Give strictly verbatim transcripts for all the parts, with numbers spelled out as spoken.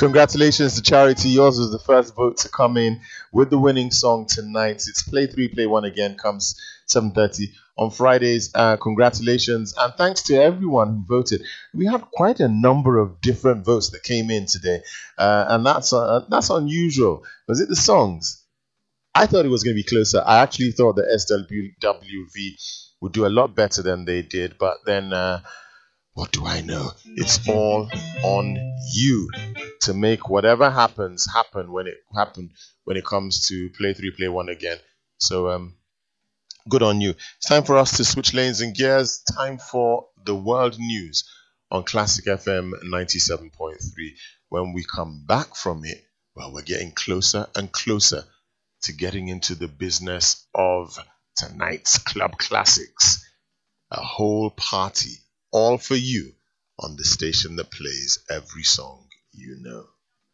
Congratulations to Charity. Yours was the first vote to come in with the winning song tonight. It's Play three, Play one again, comes seven thirty on Fridays. Uh, congratulations. And thanks to everyone who voted. We had quite a number of different votes that came in today. Uh, and that's uh, that's unusual. Was it the songs? I thought it was going to be closer. I actually thought the S W V would do a lot better than they did. But then... Uh, What do I know? It's all on you to make whatever happens happen when it happen when it comes to play three, play one again. So um, good on you. It's time for us to switch lanes and gears. Time for the world news on Classic F M ninety-seven point three. When we come back from it, well, we're getting closer and closer to getting into the business of tonight's Club Classics. A whole party. All for you on the station that plays every song you know.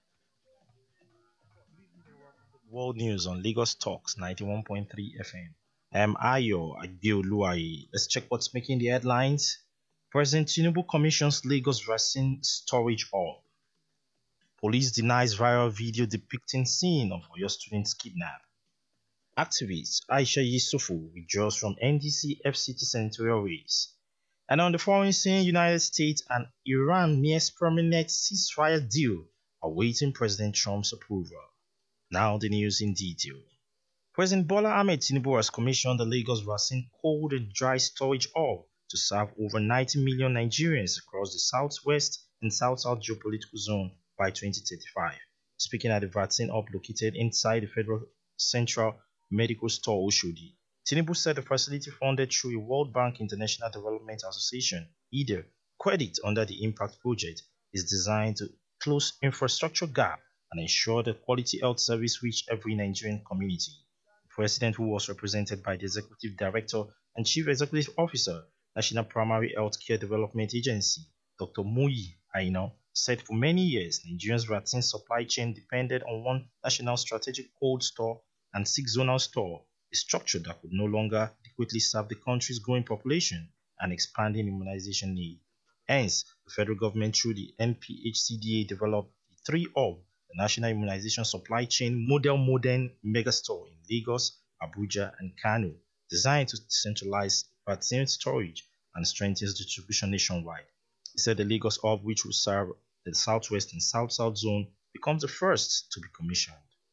World News on Lagos Talks ninety-one point three F M. I am Ayo Adeoluwaye. Let's check what's making the headlines. President Tinubu commissions Lagos vaccine storage hub. Police denies viral video depicting scene of Oyo students kidnapped. Activist Aisha Yusufu withdraws from N D C F C T senatorial race. And on the foreign scene, United States and Iran nears permanent ceasefire deal, awaiting President Trump's approval. Now the news in detail. President Bola Ahmed Tinubu has commissioned the Lagos vaccine cold and dry storage hub to serve over ninety million Nigerians across the southwest and south-south geopolitical zone by twenty thirty-five. Speaking at the vaccine hub located inside the Federal Central Medical Store Oshodi, Tinubu said the facility funded through a World Bank International Development Association, I D A, credit under the Impact Project, is designed to close infrastructure gap and ensure that quality health service reach every Nigerian community. The president, who was represented by the Executive Director and Chief Executive Officer, National Primary Health Care Development Agency, Doctor Muyi Aina, said for many years Nigeria's vaccine supply chain depended on one national strategic cold store and six zonal store, a structure that could no longer adequately serve the country's growing population and expanding immunization need. Hence, the federal government through the N P H C D A developed the three hub, the National Immunization Supply Chain Model Modern Megastore in Lagos, Abuja, and Kano, designed to decentralize vaccine storage and strengthen distribution nationwide. He said the Lagos hub, which will serve the southwest and south-south zone, becomes the first to be commissioned.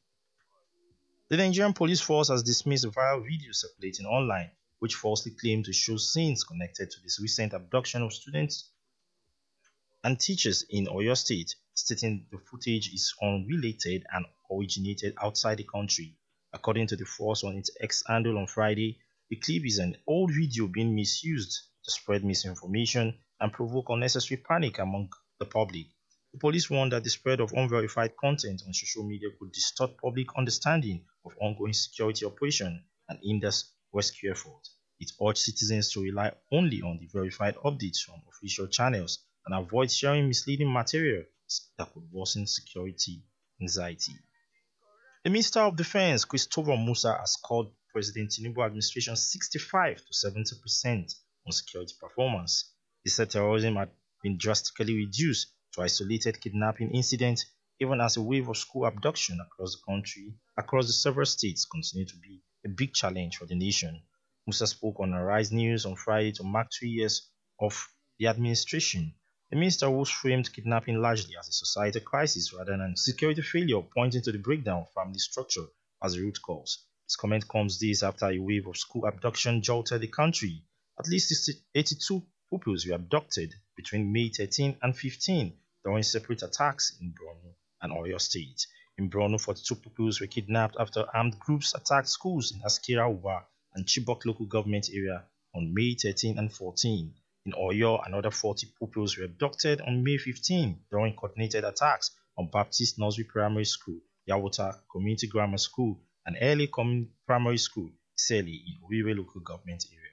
The Nigerian police force has dismissed a viral video circulating online, which falsely claimed to show scenes connected to this recent abduction of students and teachers in Oyo State, stating the footage is unrelated and originated outside the country. According to the force on its X handle on Friday, the clip is an old video being misused to spread misinformation and provoke unnecessary panic among the public. The police warned that the spread of unverified content on social media could distort public understanding of ongoing security operation and hinder rescue efforts. It urged citizens to rely only on the verified updates from official channels and avoid sharing misleading materials that could worsen security anxiety. The Minister of Defense, Christopher Musa, has called President Tinubu administration sixty-five to seventy percent on security performance. He said terrorism had been drastically reduced to isolated kidnapping incidents, even as a wave of school abduction across the country, across the several states, continue to be a big challenge for the nation. Musa spoke on Arise News on Friday to mark three years of the administration. The minister, who framed kidnapping largely as a societal crisis rather than a security failure, pointing to the breakdown of family structure as a root cause. His comment comes days after a wave of school abduction jolted the country. At least eighty-two pupils were abducted between May thirteenth and fifteenth during separate attacks in Borno and Oyo State. In Borno, forty-two pupils were kidnapped after armed groups attacked schools in Askira Uba and Chibok local government area on May thirteenth and fourteenth. In Oyo, another forty pupils were abducted on May fifteenth during coordinated attacks on Baptist Nursery Primary School, Yawota Community Grammar School, and Early Community Primary School, Seli, in Owerri local government area.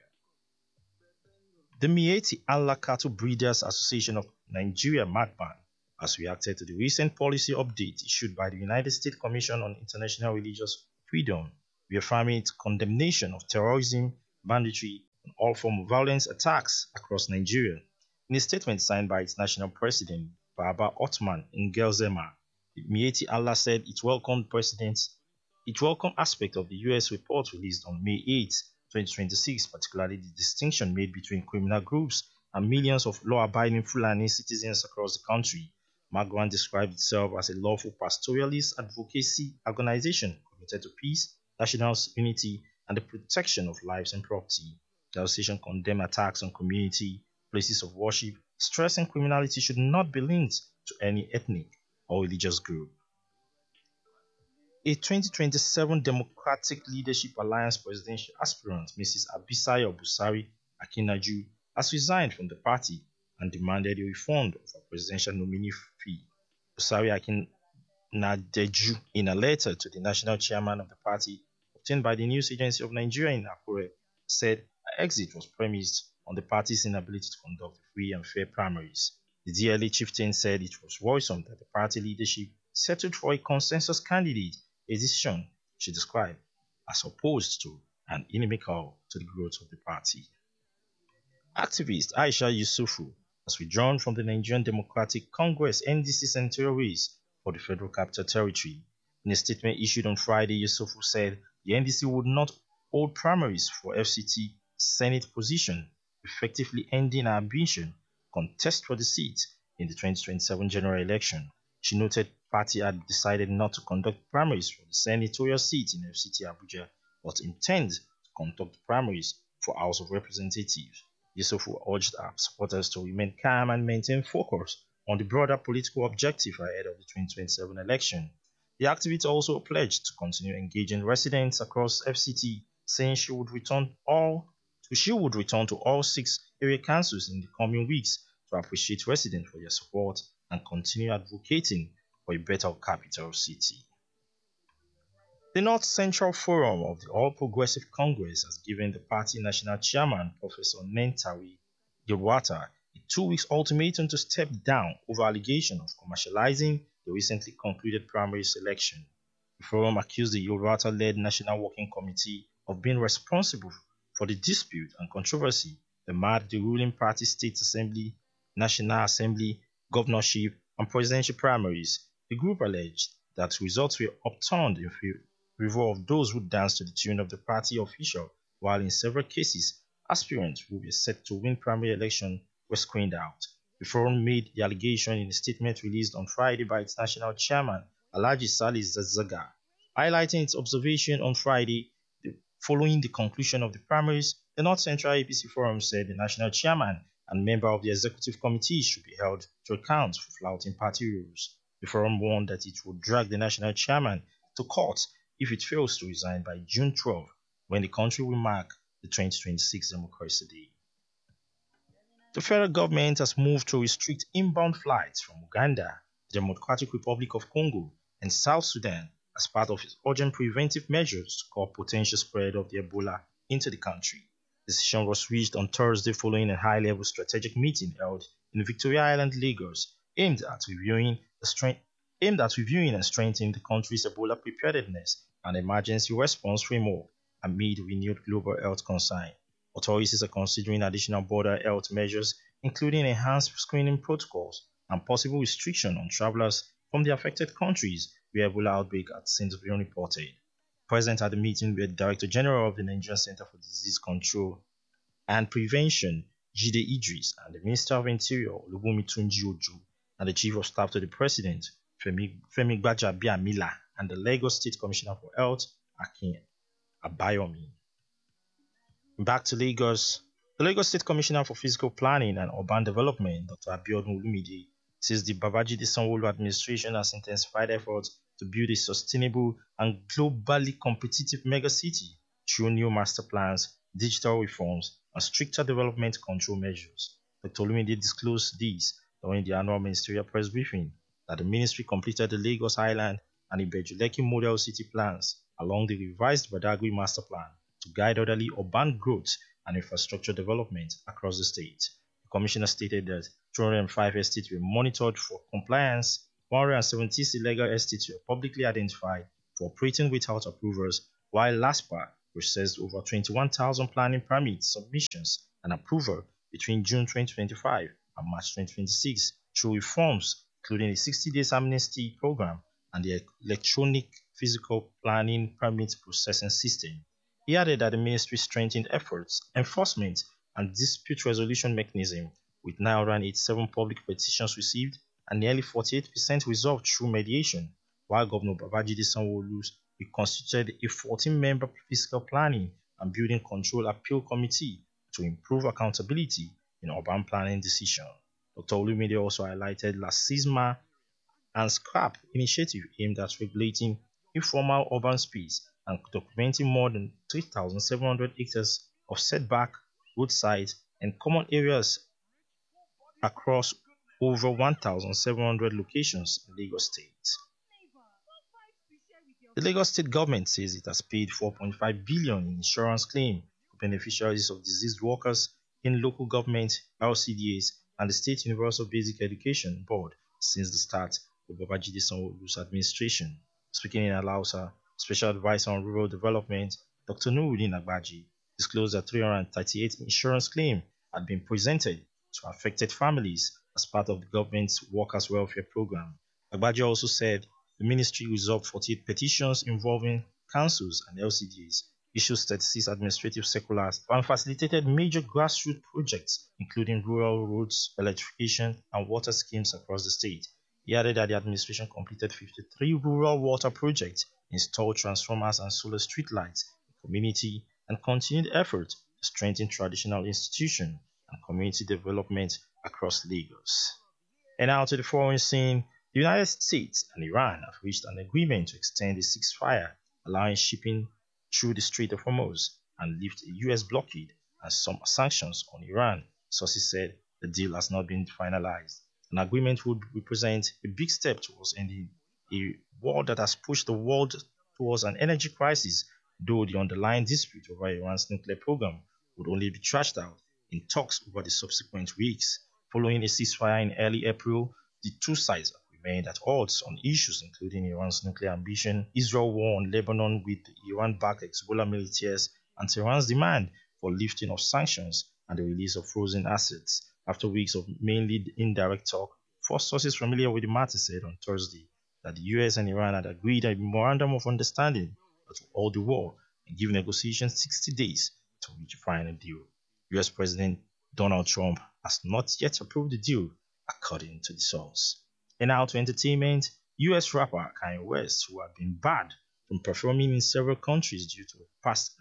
The Mieti Allah Cattle Breeders Association of Nigeria, MACBAN, has reacted to the recent policy update issued by the United States Commission on International Religious Freedom, reaffirming its condemnation of terrorism, banditry, and all forms of violence attacks across Nigeria. In a statement signed by its national president, Baba Othman Ngelsema, Mieti Allah said it welcomed President it welcomed aspect of the U S report released on May eighth, twenty twenty-six, particularly the distinction made between criminal groups and millions of law-abiding Fulani citizens across the country. Magwan described itself as a lawful pastoralist advocacy organization committed to peace, national unity, and the protection of lives and property. The association condemned attacks on community, places of worship, stressing criminality should not be linked to any ethnic or religious group. A twenty twenty-seven Democratic Leadership Alliance presidential aspirant, Missus Abisayo Busari Akinaju, has resigned from the party and demanded a refund of her presidential nominee fee. Busari Akinadeju, in a letter to the national chairman of the party obtained by the news agency of Nigeria in Akure, said her exit was premised on the party's inability to conduct free and fair primaries. The D L A chieftain said it was worrisome that the party leadership settled for a consensus candidate, a decision she described as opposed to and inimical to the growth of the party. Activist Aisha Yusufu has withdrawn from the Nigerian Democratic Congress N D C senatorial race for the Federal Capital Territory. In a statement issued on Friday, Yusufu said the N D C would not hold primaries for F C T Senate position, effectively ending her ambition to contest for the seat in the twenty twenty-seven general election. She noted the party had decided not to conduct primaries for the senatorial seat in F C T Abuja, but intends to conduct primaries for House of Representatives. Yusufu urged her supporters to remain calm and maintain focus on the broader political objective ahead of the twenty twenty-seven election. The activist also pledged to continue engaging residents across F C T, saying she would return all she would return to all six area councils in the coming weeks to appreciate residents for their support and continue advocating for a better capital city. The North Central Forum of the All Progressive Congress has given the party national chairman, Professor Nentawe Yelwata, a two weeks ultimatum to step down over allegation of commercializing the recently concluded primary election. The forum accused the Yelwata-led National Working Committee of being responsible for the dispute and controversy that marred the ruling party State Assembly, National Assembly, governorship, and presidential primaries. The group alleged that results were upturned in favor of those who danced to the tune of the party official, while in several cases, aspirants who were set to win primary election were screened out. The forum made the allegation in a statement released on Friday by its national chairman, Alhaji Salis Zazaga, highlighting its observation on Friday following the conclusion of the primaries. The North Central A P C Forum said the national chairman and member of the executive committee should be held to account for flouting party rules. The forum warned that it would drag the national chairman to court if it fails to resign by June twelfth, when the country will mark the twenty twenty-six Democracy Day. The federal government has moved to restrict inbound flights from Uganda, the Democratic Republic of Congo, and South Sudan as part of its urgent preventive measures to curb potential spread of the Ebola into the country. The decision was reached on Thursday following a high-level strategic meeting held in Victoria Island, Lagos, aimed at reviewing the strength aimed at reviewing and strengthening the country's Ebola preparedness and emergency response framework amid renewed global health concern. Authorities are considering additional border health measures, including enhanced screening protocols and possible restriction on travelers from the affected countries where Ebola outbreak had since been reported. Present at the meeting were the Director General of the Nigerian Center for Disease Control and Prevention, Jide Idris, and the Minister of Interior, Olubunmi Tunji Ojo, and the Chief of Staff to the President, Femi, Femi Gbajabiamila, and the Lagos State Commissioner for Health, Akin Abayomi. Back to Lagos. The Lagos State Commissioner for Physical Planning and Urban Development, Doctor Abiodun Olumide, says the Babajide Sanwo-Olu administration has intensified efforts to build a sustainable and globally competitive megacity through new master plans, digital reforms, and stricter development control measures. Doctor Olumide disclosed this during the annual ministerial press briefing that the ministry completed the Lagos Island and Ibeju-Lekki model city plans along the revised Badagry master plan to guide orderly urban growth and infrastructure development across the state. The commissioner stated that two hundred five estates were monitored for compliance, one hundred seventy illegal estates were publicly identified for operating without approvals, while LASPA processed over twenty-one thousand planning permit submissions and approval between June twenty twenty-five and March twenty twenty-six through reforms including a sixty days amnesty program and the electronic physical planning permit processing system. He added that the ministry strengthened efforts, enforcement, and dispute resolution mechanism, with nine hundred eighty-seven public petitions received and nearly forty-eight percent resolved through mediation, while Governor Babajide Sanwo-Olu reconstituted a fourteen-member fiscal planning and building control appeal committee to improve accountability in urban planning decisions. Doctor Olumide also highlighted LASISMA and SCRAP initiative aimed at regulating informal urban space and documenting more than three thousand seven hundred acres of setback, roadside, and common areas across over one thousand seven hundred locations in Lagos State. The Lagos State government says it has paid four point five billion dollars in insurance claim for beneficiaries of diseased workers in local government, L C D As, and the State Universal Basic Education Board since the start of Babajide Sanwo-Olu's administration. Speaking in Alausa, Special Advisor on Rural Development, Doctor Nuruddin Agbaji, disclosed that three hundred thirty-eight insurance claims had been presented to affected families as part of the government's Workers' Welfare Program. Agbaji also said the ministry resolved forty-eight petitions involving councils and L C D As, issued thirty-six administrative circulars, and facilitated major grassroots projects, including rural roads, electrification, and water schemes across the state. He added that the administration completed fifty-three rural water projects, installed transformers and solar streetlights in community, and continued efforts to strengthen traditional institutions and community development across Lagos. And now to the foreign scene, the United States and Iran have reached an agreement to extend the ceasefire, allowing shipping through the Strait of Hormuz, and lift a U S blockade and some sanctions on Iran. Sources said the deal has not been finalized. An agreement would represent a big step towards ending a war that has pushed the world towards an energy crisis, though the underlying dispute over Iran's nuclear program would only be thrashed out in talks over the subsequent weeks. Following a ceasefire in early April, the two sides have remained at odds on issues including Iran's nuclear ambition, Israel's war on Lebanon with the Iran-backed Hezbollah militias, and Tehran's demand for lifting of sanctions and the release of frozen assets. After weeks of mainly indirect talk, first sources familiar with the matter said on Thursday that the U S and Iran had agreed a memorandum of understanding that will hold the war and give negotiations sixty days to reach a final deal. U S President Donald Trump has not yet approved the deal, according to the source. And now to entertainment, U S rapper Kanye West, who had been banned from performing in several countries due to past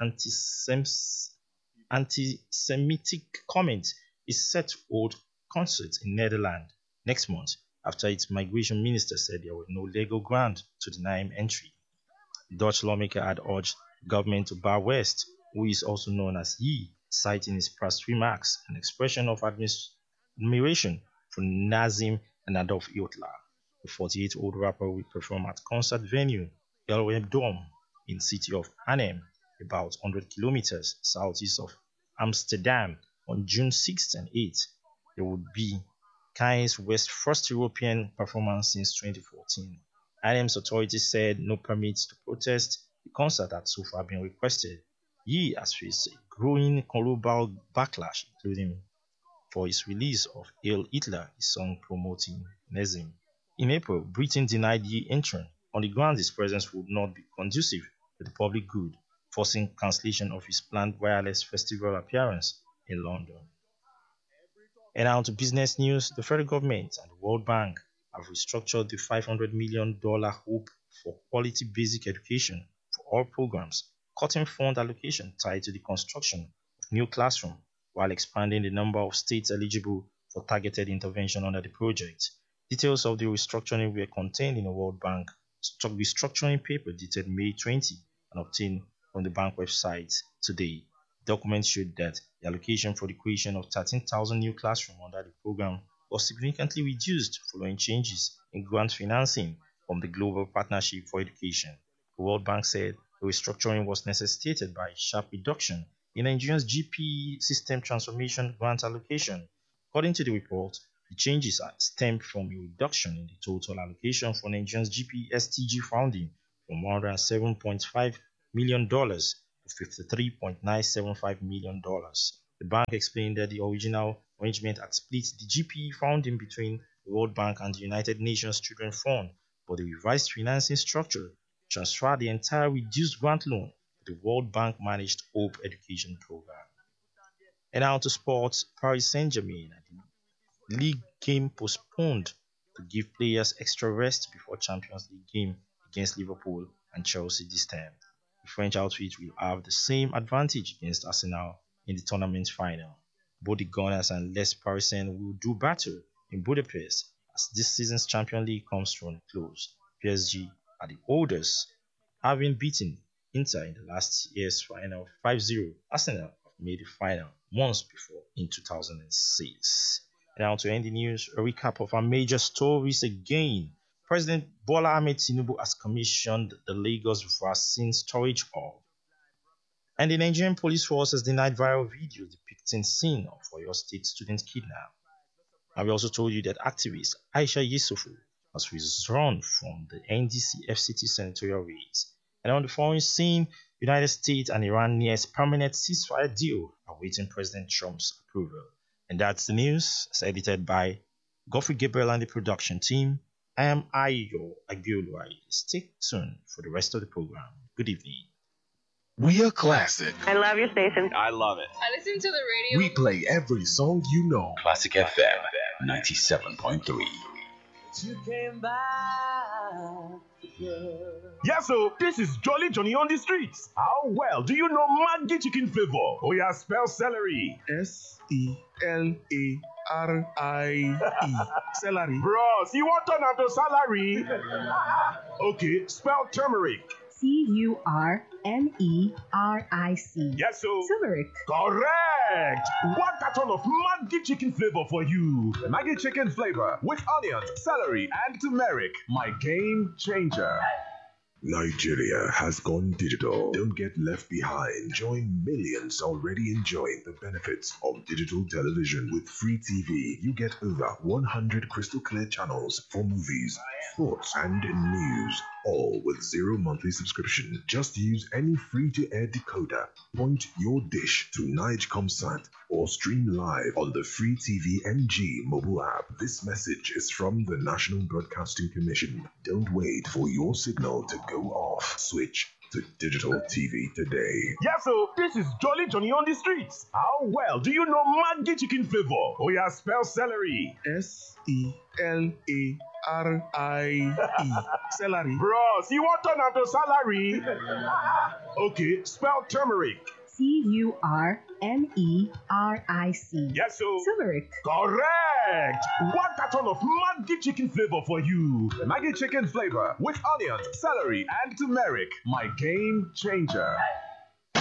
anti-Semitic comments, is set to hold concerts in Netherlands next month after its migration minister said there was no legal ground to deny him entry. The Dutch lawmaker had urged the government to bar West, who is also known as Ye, citing his past remarks an expression of admiration for Nazim and Adolf Hitler. The forty-eight-year-old rapper will perform at concert venue Gelredome Dome in the city of Arnhem, about one hundred kilometers southeast of Amsterdam, on June sixth and eighth. It would be Kanye West's first European performance since twenty fourteen. Arnhem's authorities said no permits to protest the concert had so far been requested. Ye has faced a growing global backlash, including for his release of Hail Hitler, his song promoting Nazism. In April, Britain denied Ye entry on the grounds his presence would not be conducive to the public good, forcing cancellation of his planned wireless festival appearance in London. And now to business news. The federal government and the World Bank have restructured the five hundred million dollars Hope for Quality Basic Education for All programs, cutting fund allocation tied to the construction of new classrooms, while expanding the number of states eligible for targeted intervention under the project. Details of the restructuring were contained in a World Bank restructuring paper dated May twentieth and obtained from the bank website today. Documents showed that the allocation for the creation of thirteen thousand new classrooms under the program was significantly reduced following changes in grant financing from the Global Partnership for Education. The World Bank said the restructuring was necessitated by a sharp reduction in Nigeria's G P E system transformation grant allocation. According to the report, the changes stemmed from a reduction in the total allocation for Nigeria's G P E S T G funding from one hundred seven point five million dollars to fifty-three point nine seven five million dollars. The bank explained that the original arrangement had split the G P E funding between the World Bank and the United Nations Children Fund, but the revised financing structure transferred the entire reduced grant loan to the World Bank managed Hope Education Program. And now to sports, Paris Saint-Germain and the league game postponed to give players extra rest before Champions League game against Liverpool and Chelsea this term. The French outfit will have the same advantage against Arsenal in the tournament final. Both the Gunners and Les Parisiens will do battle in Budapest as this season's Champions League comes to a close. P S G are the holders, having beaten Inter in the last year's final five zero. Arsenal have made the final once before in two thousand six. And now to end the news, a recap of our major stories again. President Bola Ahmed Tinubu has commissioned the Lagos Vaccine Storage Hub. And the Nigerian police force has denied viral video depicting scene of Oyo State student kidnap. And we also told you that activist Aisha Yusufu has withdrawn from the N D C F C T senatorial race. And on the foreign scene, United States and Iran nears permanent ceasefire deal awaiting President Trump's approval. And that's the news. It's edited by Godfrey Gabriel and the production team. I am Ayo Agioluai. Stay tuned for the rest of the program. Good evening. We are classic. I love your station. I love it. I listen to the radio. We play every song you know. Classic F M ninety-seven point three. You came by. Yeah, so this is Jolly Johnny on the streets. How well do you know Maggi chicken flavor? Oh yeah, spell celery. S E L A R I E. Celery. Bros, you want turn to salary? Okay, spell turmeric. C U R N E R I C. Yes, so. Turmeric. Correct. One carton of Maggi chicken flavor for you. Maggi chicken flavor with onions, celery, and turmeric. My game changer. Nigeria has gone digital. Don't get left behind. Join millions already enjoying the benefits of digital television. With free T V, you get over one hundred crystal clear channels for movies, sports, and news. All with zero monthly subscription. Just use any free-to-air decoder. Point your dish to Nigecomsat or stream live on the Free T V N G mobile app. This message is from the National Broadcasting Commission. Don't wait for your signal to go off. Switch to digital T V today. Yeah, so this is Jolly Johnny on the streets. How well do you know Maggi chicken flavor? Oh yeah, spell celery. S E L A R I E. Celery. Bros, you want turn to salary? Okay, spell turmeric. C U R N E R I C. Yes, so. Turmeric. Correct. One carton of Maggi chicken flavor for you. Maggi chicken flavor with onions, celery, and turmeric. My game changer.